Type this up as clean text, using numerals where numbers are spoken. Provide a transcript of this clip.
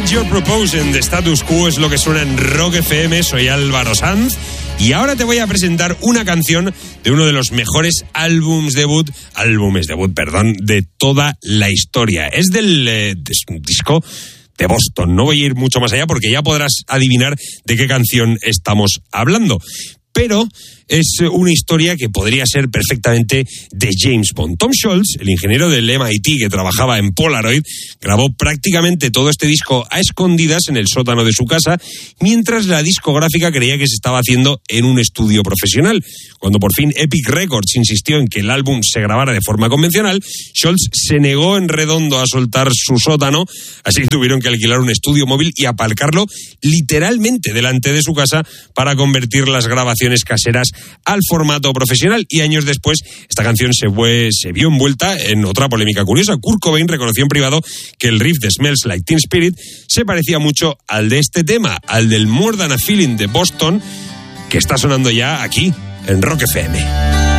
You're Proposing de Status Quo es lo que suena en Rock FM. Soy Álvaro Sanz y ahora te voy a presentar una canción de uno de los mejores álbumes debut, de toda la historia. Es del disco de Boston. No voy a ir mucho más allá porque ya podrás adivinar de qué canción estamos hablando. Pero es una historia que podría ser perfectamente de James Bond. Tom Scholz, el ingeniero del MIT que trabajaba en Polaroid, grabó prácticamente todo este disco a escondidas en el sótano de su casa, mientras la discográfica creía que se estaba haciendo en un estudio profesional. Cuando por fin Epic Records insistió en que el álbum se grabara de forma convencional, Scholz se negó en redondo a soltar su sótano, así que tuvieron que alquilar un estudio móvil y aparcarlo literalmente delante de su casa para convertir las grabaciones caseras al formato profesional. Y años después esta canción se vio envuelta en otra polémica curiosa. Kurt Cobain reconoció en privado que el riff de Smells Like Teen Spirit se parecía mucho al de este tema, al del More Than a Feeling de Boston, que está sonando ya aquí en Rock FM.